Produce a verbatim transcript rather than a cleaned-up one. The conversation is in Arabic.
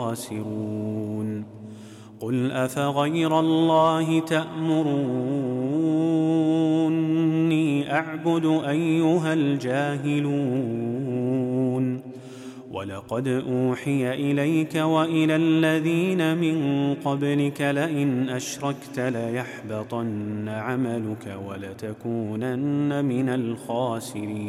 خاسرون قل أفغير الله تأمروني أعبد أيها الجاهلون ولقد أوحي إليك وإلى الذين من قبلك لئن أشركت ليحبطن عملك ولتكونن من الخاسرين